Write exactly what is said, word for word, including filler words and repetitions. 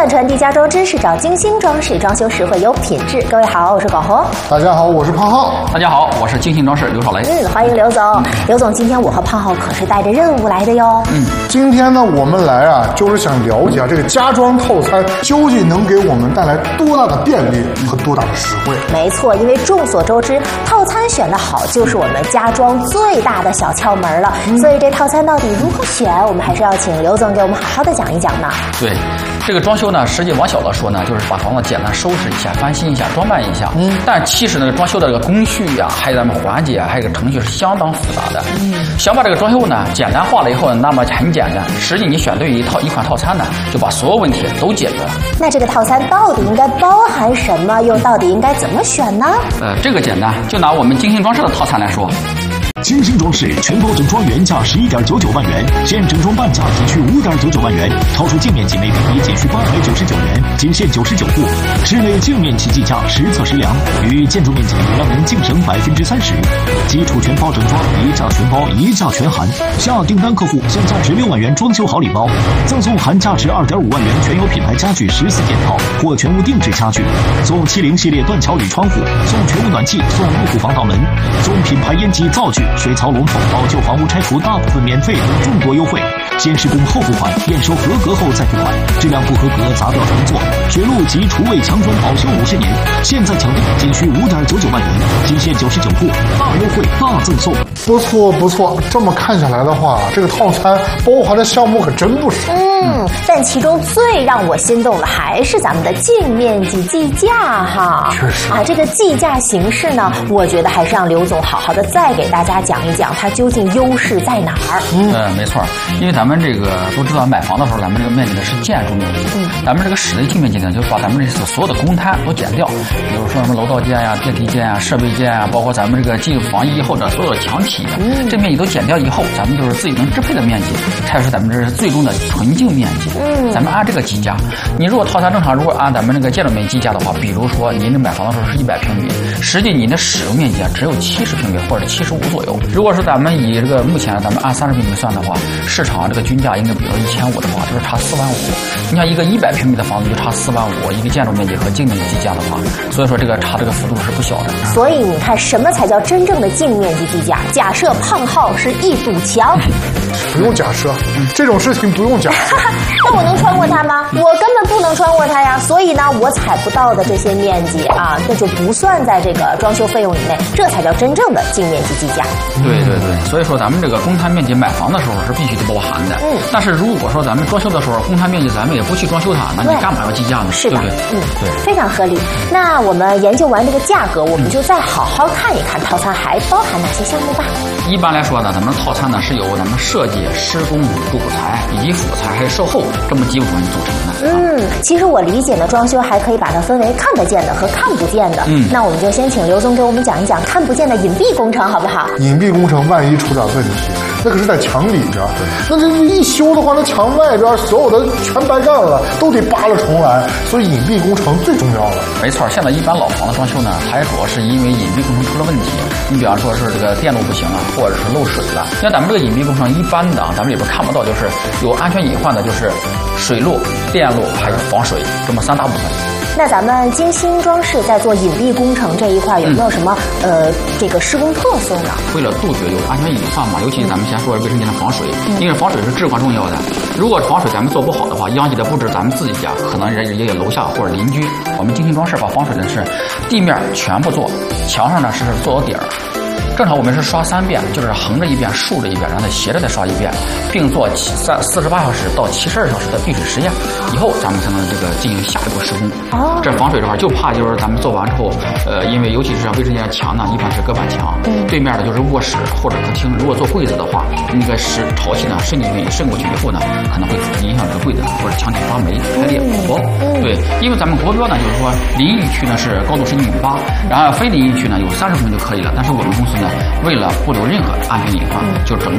饭传递家装知识，找精心装饰，装修实惠有品质。各位好，我是广红。 大家好，我是胖浩。 大家好，我是精心装饰刘少雷。 嗯，欢迎刘总。刘总，今天我和胖浩可是带着任务来的哟。 嗯，今天呢，我们来啊，就是想了解啊，这个家装套餐究竟能给我们带来多大的便利和多大的实惠？ 没错，因为众所周知，套餐选得好就是我们家装最大的小窍门了。嗯、所以这套餐到底如何选，我们还是要请刘总给我们好好的讲一讲呢。 对，这个装修呢，实际往小了说呢，就是把房子简单收拾一下、翻新一下、装扮一下。嗯，但其实那个装修的这个工序呀、啊，还有咱们环节啊，还有这个程序是相当复杂的。嗯，想把这个装修呢简单化了以后，那么很简单。实际你选对一套一款套餐呢，就把所有问题都解决了。 那这个套餐到底应该包含什么？又到底应该怎么选呢？ 呃，这个简单，就拿我们精心装饰的套餐来说。 精心装饰全包整装原价十一点九九万元，现整装半价仅需五点九九万元，超出净面积每平米仅需八百九十九元，仅限九十九户。室内净面积计价实测实量，与建筑面积让您净省百分之三十。基础全包整装，一价全包，一价全含。下订单客户享价值六万元装修好礼包，赠送含价值二点五万元全有品牌家具十四件套或全屋定制家具，送七零系列断桥铝窗户，送全屋暖气，送路虎防盗门，送品牌烟机灶具。水槽龙头，老旧房屋拆除大部分免费等众多优惠，先施工后付款，验收合格后再付款，质量不合格砸掉重做。雪路及厨卫墙砖保修五十年，现在抢订仅需五点九九万元，仅限九十九户，大优惠大赠送。 不错不错，这么看下来的话，这个套餐包含的项目可真不少。 嗯，但其中最让我心动的还是咱们的净面积计价哈。 确实啊，这个计价形式呢，我觉得还是让刘总好好的再给大家讲一讲它究竟优势在哪儿。 嗯，呃、没错，因为咱们这个都知道，买房的时候咱们这个面积呢是建筑面积，嗯，咱们这个室内净面积呢，就把咱们这所有的公摊都减掉，比如说什么楼道间呀、电梯间啊、设备间啊，包括咱们这个进房以后的所有的墙体，嗯，这面积都减掉以后，咱们就是自己能支配的面积，才是咱们这是最终的纯净面积。嗯，咱们按这个计价。你如果套餐正常，如果按咱们这个建筑面积计价的话，比如说您这买房的时候是一百平米，实际你的使用面积啊只有七十平米或者七十五左右。如果是咱们以这个目前咱们按三十平米算的话，市场这个均价应该比如说一千五的话，就是差四万五。你看一个一百平米的房子就差四万五，一个建筑面积和净面积计价的话，所以说这个差这个幅度是不小的。 所以你看，什么才叫真正的净面积计价？假设胖浩是一堵墙， 不用假设，这种事情不用假设。 那我能穿过它吗？我根本不能穿过它呀。所以呢，我踩不到的这些面积啊，那就不算在这个装修费用以内，这才叫真正的净面积计价。 对对对，所以说咱们这个公摊面积买房的时候是必须得包含的。嗯。但是如果说咱们装修的时候，公摊面积咱们也不去装修它，那你干嘛要计价呢？ 是的， 对不对？ 嗯， 对， 非常合理。那我们研究完这个价格，我们就再好好看一看套餐还包含哪些项目吧。 一般来说呢，咱们套餐呢是由咱们设计、施工、入股材以及辅材还有售后这么几部分组成的。 嗯，其实我理解呢，装修还可以把它分为看得见的和看不见的。嗯，那我们就先请刘总给我们讲一讲看不见的隐蔽工程，好不好？ 隐蔽工程万一出点问题，那可是在墙里边，那这一修的话，那墙外边所有的全白干了，都得扒了重来。所以隐蔽工程最重要了。 没错，现在一般老房的装修呢，它也主要是因为隐蔽工程出了问题。你比方说是这个电路不行啊，或者是漏水了。像咱们这个隐蔽工程一般的啊，咱们里边看不到，就是有安全隐患的，就是水路、电路还有防水这么三大部分。 那咱们精心装饰在做隐蔽工程这一块有没有什么、嗯、呃这个施工特色呢？ 为了杜绝有安全隐患嘛，尤其咱们先说卫生间的防水，嗯、因为防水是至关重要的。如果防水咱们做不好的话，殃及的不止咱们自己家，可能人也有楼下或者邻居。我们精心装饰把防水的是地面全部做，墙上呢是做到底儿。正常我们是刷三遍，就是横着一遍、竖着一遍，然后再斜着再刷一遍，并做三四十八小时到七十二小时的闭水实验。以后咱们才能这个进行下一步施工。哦，这防水这块就怕就是咱们做完之后，呃，因为尤其是卫生间墙呢，一般是隔板墙，嗯，对面的就是卧室或者客厅。如果做柜子的话，那个湿潮气呢渗进去、渗过去以后呢，可能会影响这个柜子或者墙体发霉、开裂、破。嗯，对，因为咱们国标呢就是说淋浴区呢是高度是一米八，然后非淋浴区呢有三十公分就可以了。但是我们公司呢，为了不留任何安全隐患，就整